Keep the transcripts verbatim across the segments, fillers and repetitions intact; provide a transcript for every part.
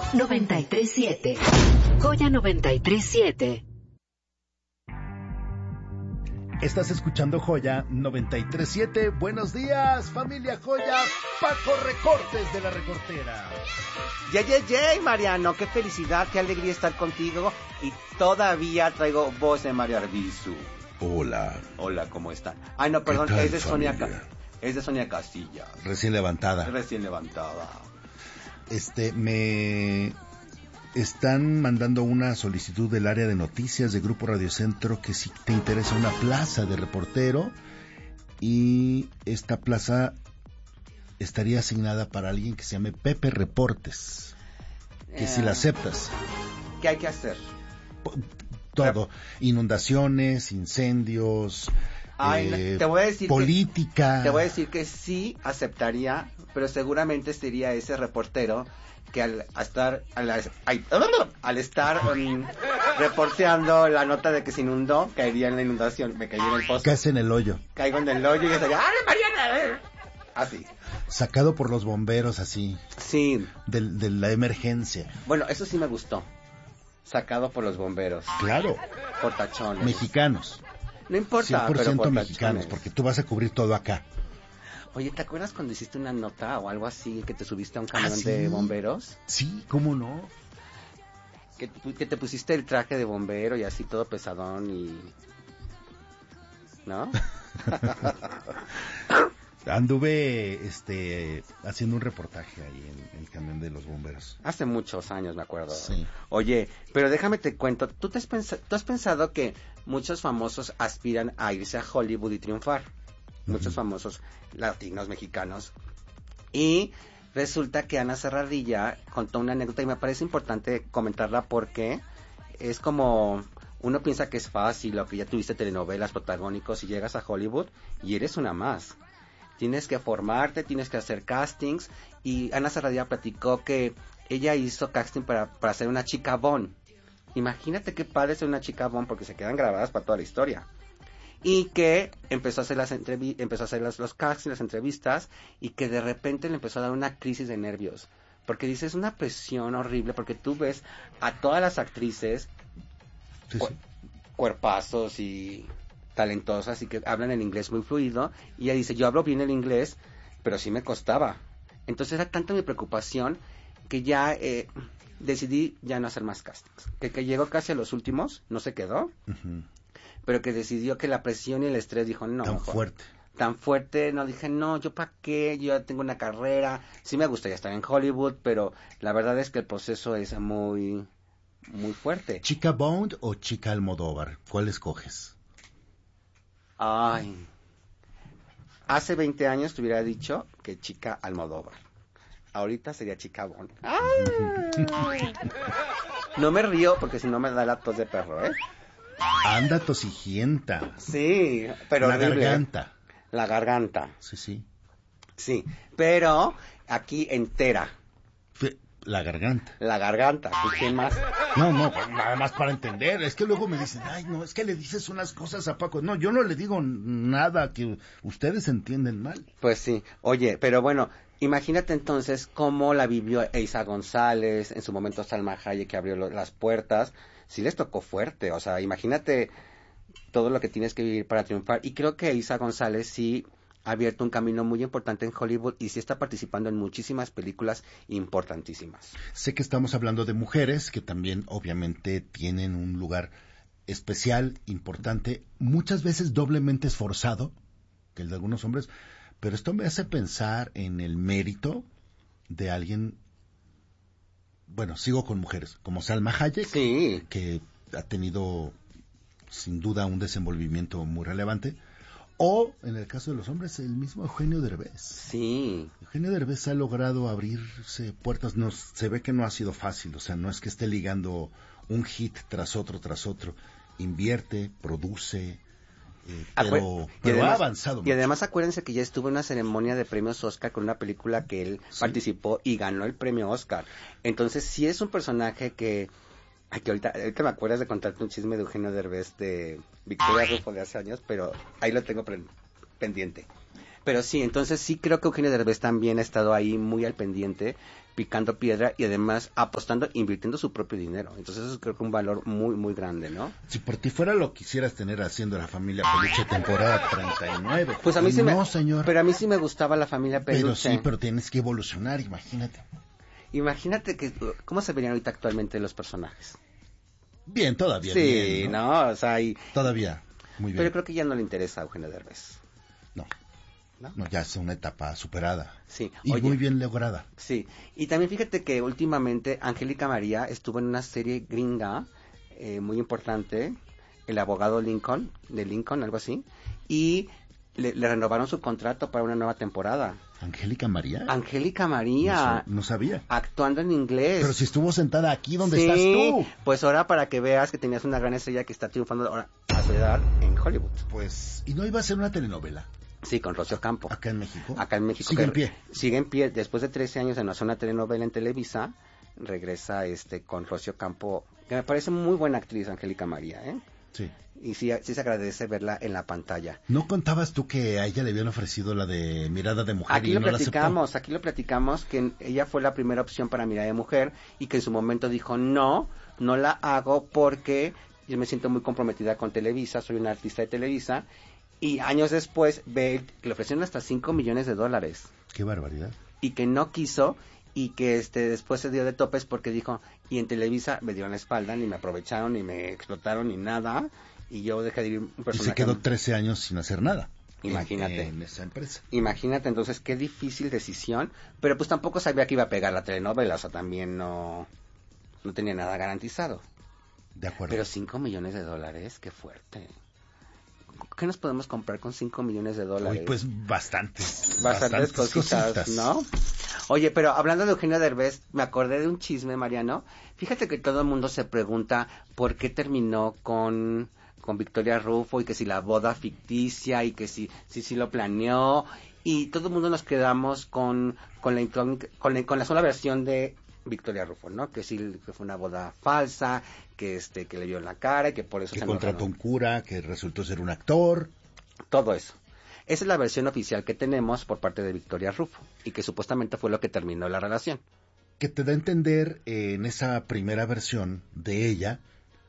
noventa y tres siete. Joya noventa y tres siete. Estás escuchando Joya noventa y tres siete. Buenos días, familia Joya. Paco Recortes de la Recortera. Yay, yay, yay, Mariano. Qué felicidad, qué alegría estar contigo. Y todavía traigo voz de Mario Arbizu. Hola. Hola, ¿cómo están? Ay, no, perdón, tal, es de Sonia familia? Ca- es de Sonia Castilla. Recién levantada. Recién levantada. Este, me están mandando una solicitud del área de noticias de Grupo Radio Centro que si te interesa una plaza de reportero, y esta plaza estaría asignada para alguien que se llame Pepe Reportes, que eh, si la aceptas. ¿Qué hay que hacer? P- todo, inundaciones, incendios, Ay, eh, te voy a decir política. Que, te voy a decir que sí aceptaría, pero seguramente sería ese reportero que al a estar al, ay, al estar um, reporteando la nota de que se inundó, caería en la inundación, me caí en el pozo. Caes en el hoyo. Caigo en el hoyo y estaría, ¡ay, Mariana! Así. Sacado por los bomberos, así. Sí. De, de la emergencia. Bueno, eso sí me gustó. Sacado por los bomberos. Claro. Por tachones. Mexicanos. No importa, cien por ciento pero por mexicanos, tachones. porque tú vas a cubrir todo acá. Oye, ¿te acuerdas cuando hiciste una nota o algo así, que te subiste a un camión ¿Ah, sí? de bomberos? Sí, ¿cómo no? Que, que te pusiste el traje de bombero y así todo pesadón y... ¿no? Anduve este, haciendo un reportaje ahí en, en el camión de los bomberos. Hace muchos años, me acuerdo. Sí. Oye, pero déjame te cuento, ¿tú, te has, pens- ¿tú has pensado que muchos famosos aspiran a irse a Hollywood y triunfar? Uh-huh. Muchos famosos latinos, mexicanos. Y resulta que Ana Serradilla contó una anécdota y me parece importante comentarla porque es como... Uno piensa que es fácil o que ya tuviste telenovelas, protagónicos y llegas a Hollywood y eres una más. Tienes que formarte, tienes que hacer castings, y Ana Serradilla platicó que ella hizo casting para, para ser una chica Bond. Imagínate qué padre ser una chica Bond, porque se quedan grabadas para toda la historia. Y que empezó a hacer las entrevi- empezó a hacer los, los castings, las entrevistas, y que de repente le empezó a dar una crisis de nervios. Porque dice, es una presión horrible, porque tú ves a todas las actrices, sí, cu- sí. cuerpazos y... talentosas y que hablan el inglés muy fluido, y ella dice, yo hablo bien el inglés, pero sí me costaba. Entonces era tanta mi preocupación que ya eh, decidí ya no hacer más castings. Que, que llegó casi a los últimos, no se quedó, uh-huh. pero que decidió que la presión y el estrés dijo, no. Tan mejor, fuerte. Tan fuerte, no, dije, no, yo para qué, yo ya tengo una carrera, sí me gustaría estar en Hollywood, pero la verdad es que el proceso es muy, muy fuerte. ¿Chica Bond o Chica Almodóvar? ¿Cuál escoges? Ay, hace veinte años te hubiera dicho que Chica Almodóvar. Ahorita sería Chica Bond. ¡Ay! No me río porque si no me da la tos de perro, ¿eh? Anda tosigienta. Sí, pero la horrible. garganta. La garganta. Sí, sí. Sí, pero aquí entera. La garganta. La garganta, ¿y qué más? No, no, nada más para entender. Es que luego me dicen, ay, no, es que le dices unas cosas a Paco. No, yo no le digo nada que ustedes entienden mal. Pues sí. Oye, pero bueno, imagínate entonces cómo la vivió Eiza González, en su momento Salma Hayek, que abrió lo, las puertas. Sí les tocó fuerte, o sea, imagínate todo lo que tienes que vivir para triunfar. Y creo que Eiza González sí ha abierto un camino muy importante en Hollywood y sí está participando en muchísimas películas importantísimas. Sé que estamos hablando de mujeres que también obviamente tienen un lugar especial, importante, muchas veces doblemente esforzado que el de algunos hombres, pero esto me hace pensar en el mérito de alguien, bueno, sigo con mujeres, como Salma Hayek, sí. que ha tenido sin duda un desenvolvimiento muy relevante. O, en el caso de los hombres, el mismo Eugenio Derbez. Sí. Eugenio Derbez ha logrado abrirse puertas. No, se ve que no ha sido fácil. O sea, no es que esté ligando un hit tras otro, tras otro. Invierte, produce, eh, pero, pero además, ha avanzado mucho. Y además acuérdense que ya estuvo en una ceremonia de premios Oscar con una película que él ¿sí? participó y ganó el premio Oscar. Entonces, sí es un personaje que... Ay, que ahorita, ahorita me acuerdas de contarte un chisme de Eugenio Derbez de Victoria Rufo de hace años, pero ahí lo tengo pre- pendiente. Pero sí, entonces sí creo que Eugenio Derbez también ha estado ahí muy al pendiente picando piedra y además apostando, invirtiendo su propio dinero. Entonces eso es, creo que un valor muy, muy grande, ¿no? Si por ti fuera lo quisieras tener haciendo La Familia Peluche temporada treinta y nueve. Pues a mí sí no, me... señor. Pero a mí sí me gustaba La Familia Peluche. Pero sí, pero tienes que evolucionar, imagínate. Imagínate que cómo se verían ahorita actualmente los personajes. Bien, todavía Sí, bien, ¿no? ¿no? O sea, y... Todavía, muy bien. Pero creo que ya no le interesa a Eugenio Derbez. No. ¿No? No, ya es una etapa superada. Sí. Y Oye, muy bien lograda. Sí. Y también fíjate que últimamente Angélica María estuvo en una serie gringa eh, muy importante, El abogado Lincoln, de Lincoln, algo así, y le, le renovaron su contrato para una nueva temporada. ¿Angélica María? Angélica María. No, no sabía. Actuando en inglés. Pero si estuvo sentada aquí donde Sí, estás tú. Pues ahora para que veas que tenías una gran estrella que está triunfando ahora a su edad en Hollywood. Pues, ¿y no iba a ser una telenovela? Sí, con Rocío Campo. ¿Acá en México? Acá en México. Sigue en que- pie. Sigue en pie. Después de trece años de no hacer una telenovela en Televisa, regresa este con Rocío Campo, que me parece muy buena actriz, Angélica María, ¿eh? Sí. Y sí, sí se agradece verla en la pantalla. ¿No contabas tú que a ella le habían ofrecido la de Mirada de Mujer Aquí y lo no la aceptó? platicamos, aquí lo platicamos, que ella fue la primera opción para Mirada de Mujer y que en su momento dijo, no, no la hago porque yo me siento muy comprometida con Televisa, soy una artista de Televisa, y años después ve que le ofrecieron hasta cinco millones de dólares Qué barbaridad. y que no quiso y que este después se dio de topes porque dijo, y en Televisa me dieron la espalda, ni me aprovecharon, ni me explotaron, ni nada, y yo dejé de vivir un Y personaje. se quedó trece años sin hacer nada. Imagínate. En, en esa empresa. Imagínate, entonces, qué difícil decisión, pero pues tampoco sabía que iba a pegar la telenovela, o sea, también no, no tenía nada garantizado. De acuerdo. Pero cinco millones de dólares, qué fuerte. ¿Qué nos podemos comprar con cinco millones de dólares? Uy, pues bastantes. Bastantes, cositas, ¿no? Oye, pero hablando de Eugenio Derbez, me acordé de un chisme, Mariano. Fíjate que todo el mundo se pregunta por qué terminó con, con Victoria Rufo y que si la boda ficticia y que si si, si lo planeó. Y todo el mundo nos quedamos con, con, la, incógnita- con, la, con la sola versión de Victoria Rufo, ¿no? Que sí que fue una boda falsa, que este que le vio en la cara y que por eso Que se contrató enojaron. un cura, que resultó ser un actor. Todo eso. Esa es la versión oficial que tenemos por parte de Victoria Rufo y que supuestamente fue lo que terminó la relación. Que te da a entender eh, en esa primera versión de ella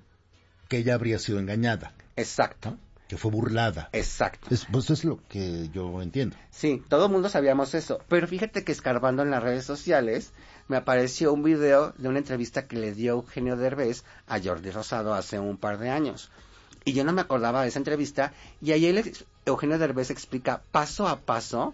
que ella habría sido engañada, Exacto, que fue burlada. exacto. Es, pues es lo que yo entiendo. Sí, todo el mundo sabíamos eso, pero fíjate que escarbando en las redes sociales me apareció un video de una entrevista que le dio Eugenio Derbez a Jordi Rosado hace un par de años. Y yo no me acordaba de esa entrevista y ahí él, Eugenio Derbez explica paso a paso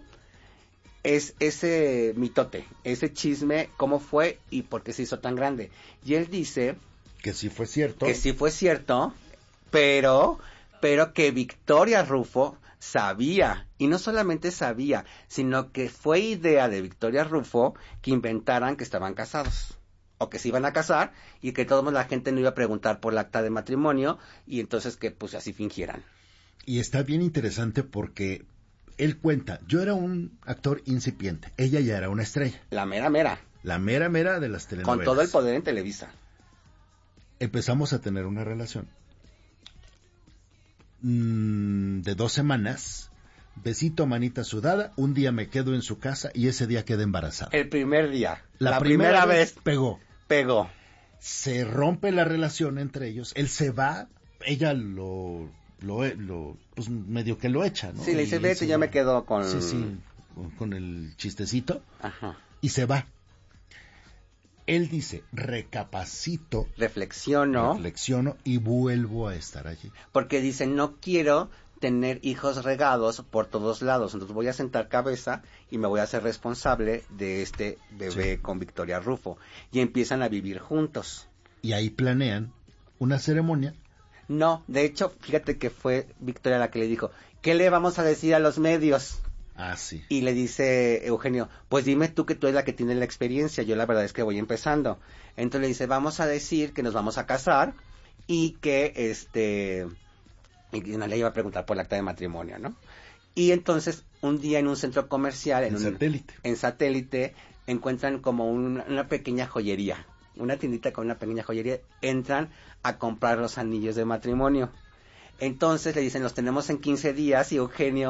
es ese mitote, ese chisme, cómo fue y por qué se hizo tan grande. Y él dice Que sí fue cierto. que sí fue cierto, pero, pero que Victoria Rufo sabía, y no solamente sabía, sino que fue idea de Victoria Rufo que inventaran que estaban casados, o que se iban a casar, y que toda la gente no iba a preguntar por el acta de matrimonio, y entonces que pues así fingieran. Y está bien interesante porque él cuenta, yo era un actor incipiente, ella ya era una estrella, La mera mera, la mera mera de las telenovelas. con todo el poder en Televisa. Empezamos a tener una relación mm, de dos semanas, besito, manita sudada, un día me quedo en su casa y ese día quedé embarazada. El primer día, La, la, primera, primera, vez vez pegó. pegó. Se rompe la relación entre ellos, él se va, ella lo, lo, lo pues medio que lo echa, ¿no? Sí, le dice, Y vete, se yo va. me quedo con... Sí, sí, con, con el chistecito, Ajá. y se va. Él dice, recapacito, Reflexiono. reflexiono y vuelvo a estar allí. Porque dice, no quiero tener hijos regados por todos lados, entonces voy a sentar cabeza y me voy a hacer responsable de este bebé Sí. con Victoria Rufo. Y empiezan a vivir juntos. Y ahí planean una ceremonia. No, de hecho, fíjate que fue Victoria la que le dijo, ¿qué le vamos a decir a los medios? Ah, sí. Y le dice Eugenio, pues dime tú que tú eres la que tiene la experiencia, yo la verdad es que voy empezando. Entonces le dice, vamos a decir que nos vamos a casar y que este... y no le iba a preguntar por el acta de matrimonio, ¿no? Y entonces, un día en un centro comercial, en, En un, satélite. en satélite, encuentran como un- una pequeña joyería, una tiendita con una pequeña joyería, entran a comprar los anillos de matrimonio. Entonces le dicen, los tenemos en quince días, y Eugenio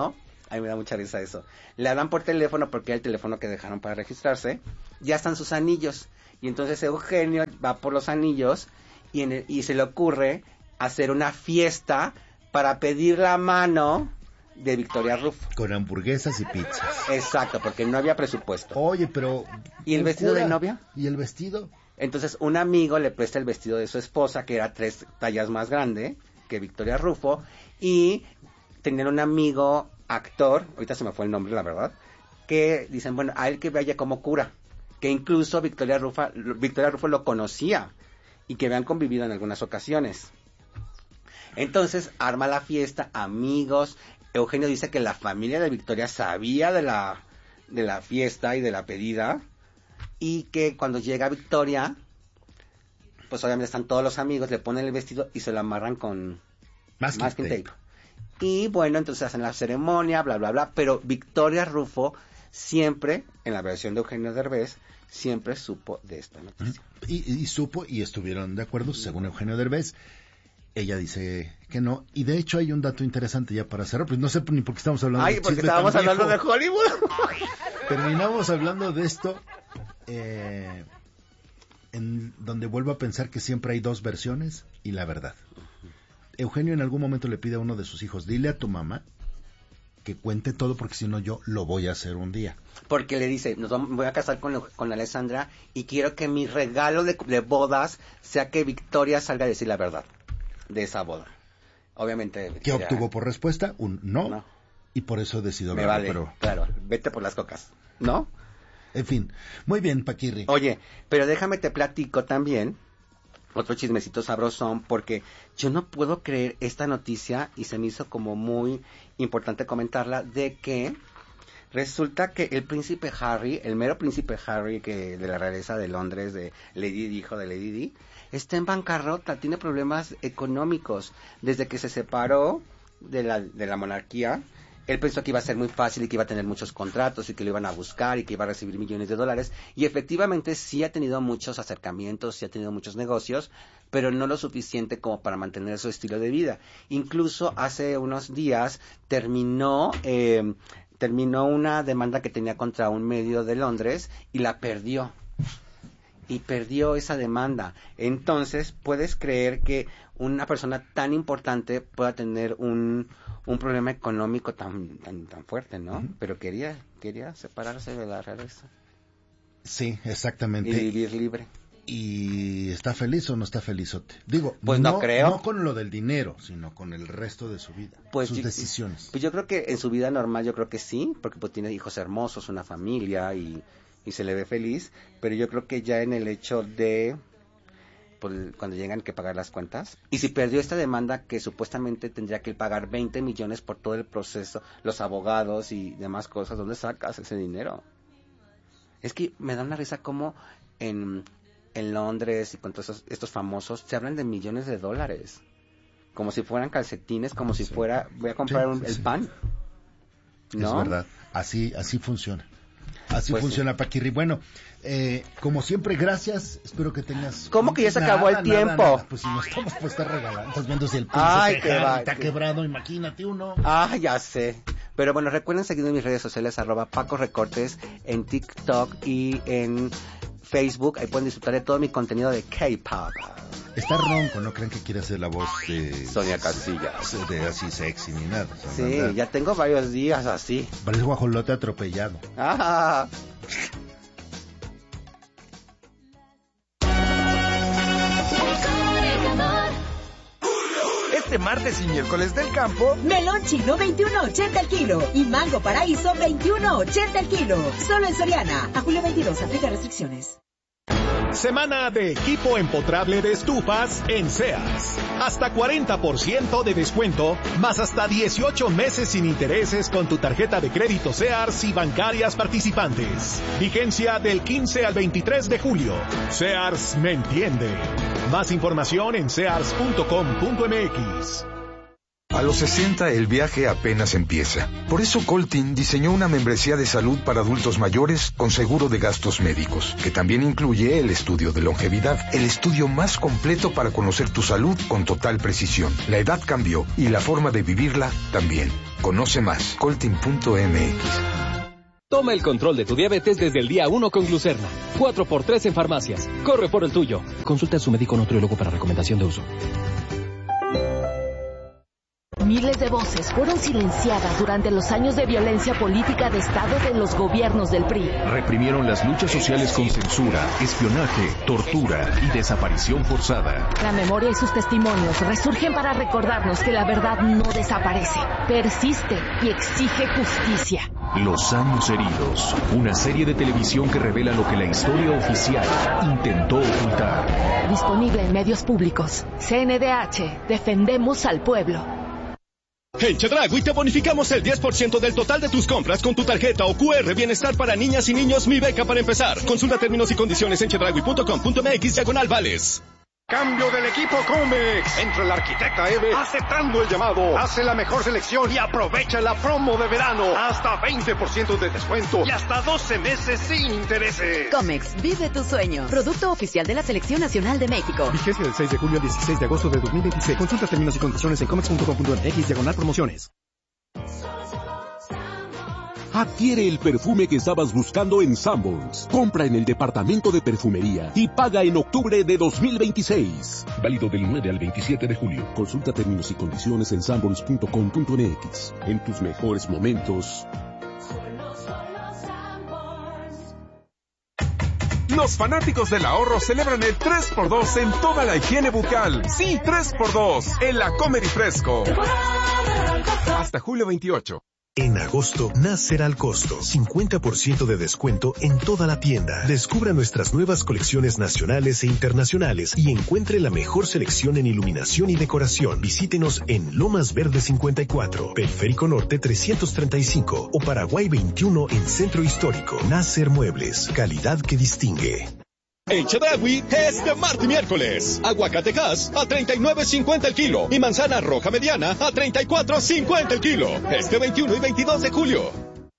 A mí me da mucha risa eso. Le hablan por teléfono porque era el teléfono que dejaron para registrarse. Ya están sus anillos. Y entonces Eugenio va por los anillos y, en el, y se le ocurre hacer una fiesta para pedir la mano de Victoria Rufo. Con hamburguesas y pizzas. Exacto, porque no había presupuesto. Oye, pero... ¿Y el vestido de novia? ¿Y el vestido? Entonces un amigo le presta el vestido de su esposa, que era tres tallas más grande que Victoria Rufo, y tenían un amigo actor, ahorita se me fue el nombre, la verdad, que dicen, bueno, a él que vaya como cura, que incluso Victoria Rufo, Victoria Rufo lo conocía y que habían convivido en algunas ocasiones. Entonces arma la fiesta, amigos. Eugenio dice que la familia de Victoria sabía de la, de la fiesta y de la pedida, y que cuando llega Victoria, pues obviamente están todos los amigos, le ponen el vestido y se lo amarran con masking, masking tape. tape. Y bueno, entonces hacen la ceremonia, bla, bla, bla, pero Victoria Rufo siempre, en la versión de Eugenio Derbez, siempre supo de esta noticia. Y, y supo y estuvieron de acuerdo, según Eugenio Derbez. Ella dice que no, y de hecho hay un dato interesante ya para cerrar, pues no sé ni por qué estamos hablando Ay, de porque estábamos hablando de Hollywood. Terminamos hablando de esto, eh, en donde vuelvo a pensar que siempre hay dos versiones y la verdad. Eugenio en algún momento le pide a uno de sus hijos, dile a tu mamá que cuente todo porque si no yo lo voy a hacer un día. Porque le dice, nos vamos, voy a casar con, con Alessandra y quiero que mi regalo de, de bodas sea que Victoria salga a decir la verdad de esa boda. Obviamente. ¿Qué ya... obtuvo por respuesta? Un no, no. Y por eso decidió Me hablar, vale, pero... claro, vete por las cocas, ¿no? En fin, muy bien, Paquirri. Oye, pero déjame te platico también otro chismecito sabrosón, porque yo no puedo creer esta noticia y se me hizo como muy importante comentarla, de que resulta que el príncipe Harry, el mero príncipe Harry que de la realeza de Londres, de Lady Di, hijo de Lady Di, está en bancarrota, tiene problemas económicos. Desde que se separó de la, de la monarquía, él pensó que iba a ser muy fácil y que iba a tener muchos contratos y que lo iban a buscar y que iba a recibir millones de dólares. Y efectivamente sí ha tenido muchos acercamientos, sí ha tenido muchos negocios, pero no lo suficiente como para mantener su estilo de vida. Incluso hace unos días terminó, eh, terminó una demanda que tenía contra un medio de Londres y la perdió. Y perdió esa demanda. Entonces, ¿puedes creer que una persona tan importante pueda tener un, un problema económico tan, tan, tan fuerte, ¿no? Uh-huh. Pero quería, quería separarse de la realeza. Sí, exactamente. Y vivir libre. ¿Y está feliz o no está felizote? Digo, pues no, no creo. No con lo del dinero, sino con el resto de su vida, pues sus yo, decisiones. Pues yo creo que en su vida normal, yo creo que sí, porque pues tiene hijos hermosos, una familia y... y se le ve feliz, pero yo creo que ya en el hecho de pues, cuando llegan que pagar las cuentas, y si perdió esta demanda que supuestamente tendría que pagar veinte millones por todo el proceso, los abogados y demás cosas, ¿dónde sacas ese dinero? Es que me da una risa como en, en Londres y con todos estos, estos famosos se hablan de millones de dólares, como si fueran calcetines, como si sí. fuera, voy a comprar sí, un, sí, el sí. pan, ¿no? Es verdad, así, así funciona. Así pues funciona, sí. Paquirri. Bueno, eh, como siempre, gracias. Espero que tengas... ¿Cómo que ya se acabó nada, el tiempo? Nada, nada. Pues si no estamos, pues está regalando. Estás viendo si el príncipe está quebrado, imagínate uno. Ah, ya sé. Pero bueno, recuerden seguirme en mis redes sociales, arroba Paco Recortes, en TikTok y en Facebook. Ahí pueden disfrutar de todo mi contenido de K-pop. Está ronco, no crean que quiere hacer la voz de... Sonia Casillas. De así sexy ni nada. O sea, sí, nada. Ya tengo varios días así. Parece guajolote atropellado. Ah. Este martes y miércoles del campo, melón chino veintiuno ochenta el kilo y mango paraíso veintiuno ochenta el kilo. Solo en Soriana. A julio veintidós, aplica restricciones. Semana de equipo empotrable de estufas en Sears. Hasta cuarenta por ciento de descuento, más hasta dieciocho meses sin intereses con tu tarjeta de crédito Sears y bancarias participantes. Vigencia del quince al veintitrés de julio. Sears me entiende. Más información en sears punto com punto m x. A los sesenta el viaje apenas empieza. Por eso Coltin diseñó una membresía de salud para adultos mayores con seguro de gastos médicos, que también incluye el estudio de longevidad, el estudio más completo para conocer tu salud con total precisión. La edad cambió y la forma de vivirla también. Conoce más, coltin punto m x. Toma el control de tu diabetes desde el día uno con Glucerna. cuatro por tres en farmacias. Corre por el tuyo. Consulta a su médico nutriólogo para recomendación de uso. Miles de voces fueron silenciadas durante los años de violencia política de Estado de los gobiernos del P R I. Reprimieron las luchas sociales con censura, espionaje, tortura y desaparición forzada. La memoria y sus testimonios resurgen para recordarnos que la verdad no desaparece, persiste y exige justicia. Los años heridos, una serie de televisión que revela lo que la historia oficial intentó ocultar. Disponible en medios públicos. C N D H, defendemos al pueblo. En Chedraui te bonificamos el diez por ciento del total de tus compras con tu tarjeta o Q R Bienestar para niñas y niños Mi Beca para empezar. Consulta términos y condiciones en chedraui punto com punto m x diagonal vales. Cambio del equipo Comex. Entra el arquitecta Eve aceptando el llamado. Hace la mejor selección y aprovecha la promo de verano. Hasta veinte por ciento de descuento y hasta doce meses sin intereses. Comex, vive tu sueño. Producto oficial de la Selección Nacional de México. Vigencia del seis de julio al dieciséis de agosto de dos mil veintiséis. Consulta términos y condiciones en comex punto com punto m x diagonal promociones. Adquiere el perfume que estabas buscando en Sanborns. Compra en el departamento de perfumería y paga en octubre de dos mil veintiséis. Válido del nueve al veintisiete de julio. Consulta términos y condiciones en sanborns punto com punto m x. En tus mejores momentos. Los fanáticos del ahorro celebran el tres por dos en toda la higiene bucal. Sí, tres por dos en la Comer y Fresco. Hasta julio veintiocho. En agosto, nacer al costo. cincuenta por ciento de descuento en toda la tienda. Descubra nuestras nuevas colecciones nacionales e internacionales y encuentre la mejor selección en iluminación y decoración. Visítenos en Lomas Verde cincuenta y cuatro, Periférico Norte trescientos treinta y cinco o Paraguay veintiuno en Centro Histórico. Nacer Muebles, calidad que distingue. En Chedraui es de martes y miércoles. Aguacate Hass a treinta y nueve cincuenta el kilo y manzana roja mediana a treinta y cuatro cincuenta el kilo. Este veintiuno y veintidós de julio.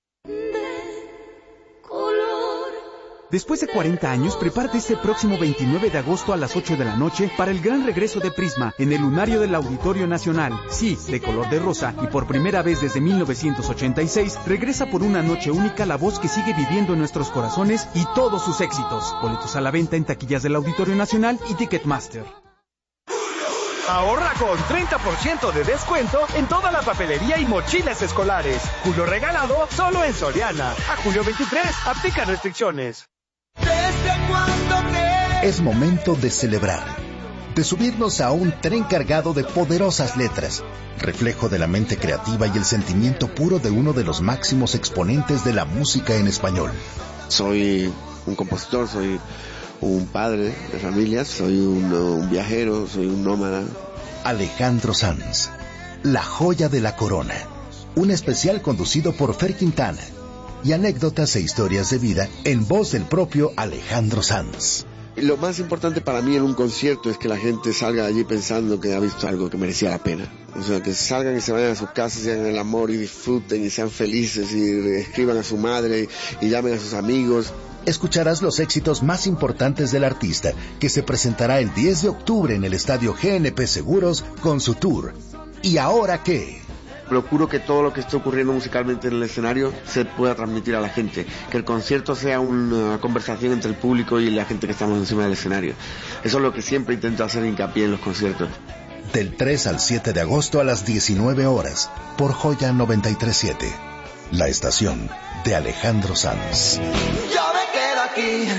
Después de cuarenta años, prepárate este próximo veintinueve de agosto a las ocho de la noche para el gran regreso de Prisma en el lunario del Auditorio Nacional. Sí, de color de rosa y por primera vez desde mil novecientos ochenta y seis, regresa por una noche única la voz que sigue viviendo en nuestros corazones y todos sus éxitos. Boletos a la venta en taquillas del Auditorio Nacional y Ticketmaster. Ahorra con treinta por ciento de descuento en toda la papelería y mochilas escolares. Julio regalado solo en Soriana. A julio veintitrés, aplica restricciones. ¿Desde cuándo te... Es momento de celebrar, de subirnos a un tren cargado de poderosas letras, reflejo de la mente creativa y el sentimiento puro de uno de los máximos exponentes de la música en español. Soy un compositor, soy un padre de familia, soy un, un viajero, soy un nómada. Alejandro Sanz, la joya de la corona. Un especial conducido por Fer Quintana. Y anécdotas e historias de vida en voz del propio Alejandro Sanz. Lo más importante para mí en un concierto es que la gente salga de allí pensando que ha visto algo que merecía la pena. O sea, que salgan y se vayan a sus casas y hagan el amor y disfruten y sean felices y escriban a su madre y, y llamen a sus amigos. Escucharás los éxitos más importantes del artista, que se presentará el diez de octubre en el Estadio G N P Seguros con su tour. ¿Y ahora qué? Procuro que todo lo que esté ocurriendo musicalmente en el escenario se pueda transmitir a la gente, que el concierto sea una conversación entre el público y la gente que estamos encima del escenario. Eso es lo que siempre intento hacer hincapié en los conciertos. Del tres al siete de agosto a las diecinueve horas, por Joya noventa y tres punto siete, la estación de Alejandro Sanz. Yo me quedo aquí.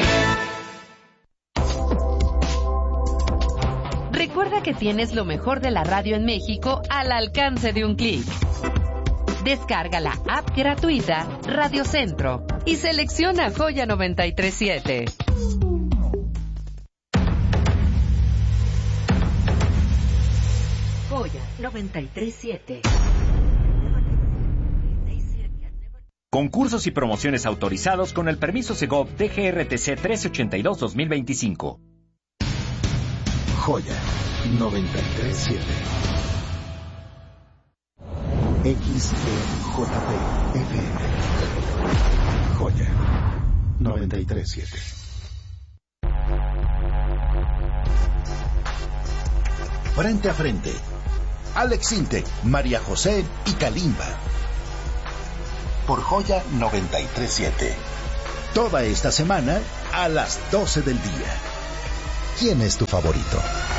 Recuerda que tienes lo mejor de la radio en México al alcance de un clic. Descarga la app gratuita Radio Centro y selecciona Joya noventa y tres punto siete. Joya noventa y tres punto siete. Concursos y promociones autorizados con el permiso Segov D G R T C trece ochenta y dos dos mil veinticinco. Joya noventa y tres punto siete. X E J P F M. Joya noventa y tres punto siete. Frente a frente. Alex Intec, María José y Kalimba. Por Joya noventa y tres punto siete. Toda esta semana a las doce del día. ¿Quién es tu favorito?